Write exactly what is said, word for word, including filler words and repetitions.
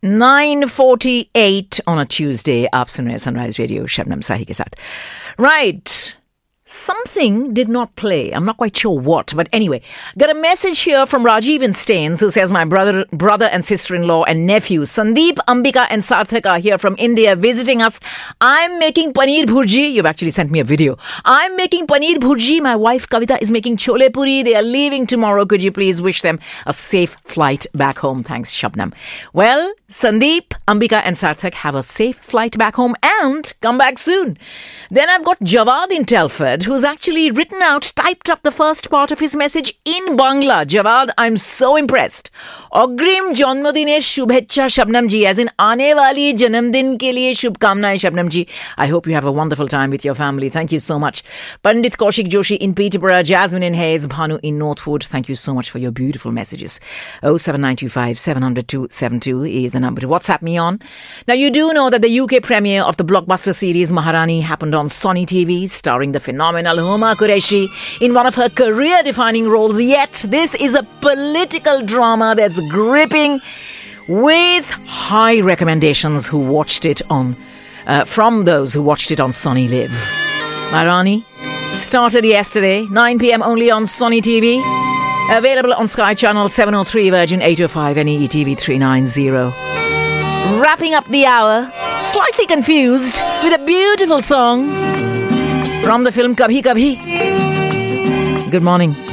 nine forty-eight on a Tuesday. आप सुन रहे हैं सनराइज रेडियो शबनम साही के साथ. Right. Something did not play. I'm not quite sure what, but anyway, got a message here from Rajiv in Staines who says my brother, brother and sister-in-law and nephew Sandeep, Ambika and Sarthak are here from India visiting us. I'm making paneer bhurji. You've actually sent me a video. I'm making paneer bhurji. My wife Kavita is making chole puri. They are leaving tomorrow. Could you please wish them a safe flight back home? Thanks, Shabnam. Well, Sandeep, Ambika and Sarthak have a safe flight back home and come back soon. Then I've got Jawad in Telford, who's actually written out, typed up the first part of his message in Bangla. Jawad, I'm so impressed. Ogrim Janmadine Shubhecha Shabnam ji, as in Aane wali Janamdin ke liye Shubhkamnaएं Shabnam ji. I hope you have a wonderful time with your family. Thank you so much. Pandit Kaushik Joshi in Peterborough, Jasmine in Hayes, Bhanu in Northwood. Thank you so much for your beautiful messages. oh seven nine two five seven zero zero two seven two is the number to WhatsApp me on. Now, you do know that the U K premiere of the blockbuster series Maharani happened on Sony T V, starring the phenomenal Huma Qureshi in one of her career-defining roles. Yet, this is a political drama that's gripping, with high recommendations who watched it on, uh, from those who watched it on Sony Live. Maharani started yesterday, nine p.m. only on Sony T V. Available on Sky Channel seven oh three, Virgin eight oh five, and E E T V three ninety. Wrapping up the hour, slightly confused, with a beautiful song from the film Kabhi Kabhi. Good morning.